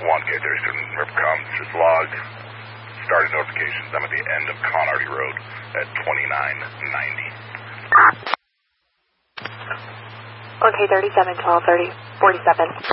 1K30 student, Ripcom, just log. Started notifications. I'm at the end of Conarty Road at 2990. 1K37, 1230, 47.